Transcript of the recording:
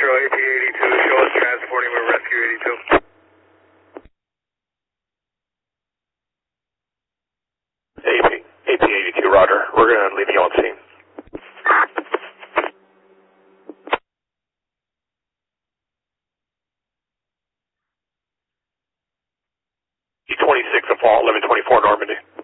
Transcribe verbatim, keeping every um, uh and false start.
Metro A P eighty-two, show us transporting with Rescue eighty-two. A P, A P eighty-two, roger. We're going to leave you on scene. E twenty-six of fall, eleven twenty-four Normandy.